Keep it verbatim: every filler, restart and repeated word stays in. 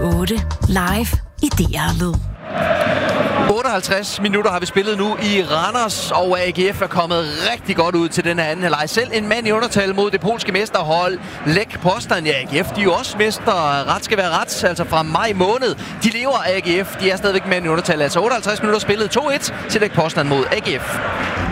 otte. Live i D R Lyd. otteoghalvtreds minutter har vi spillet nu i Randers, og A G F er kommet rigtig godt ud til den her anden halvleg. Selv en mand i undertal mod det polske mesterhold Lech Poznań. Ja, A G F, de er jo også mester. Ret skal være ret, altså fra maj måned. De lever A G F, de er stadigvæk mand i undertal. Altså otteoghalvtreds minutter spillet to et til Lech Poznań mod A G F.